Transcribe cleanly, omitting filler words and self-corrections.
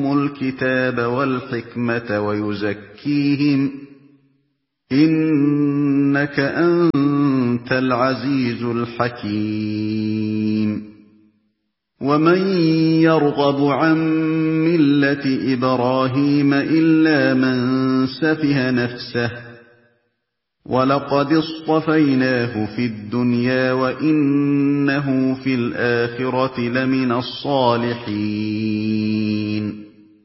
الكتاب والحكمة ويزكيهم إنك أنت العزيز الحكيم ومن يرغب عن ملة إبراهيم إلا من سفه نفسه ولقد اصطفيناه في الدنيا وإنه في الآخرة لمن الصالحين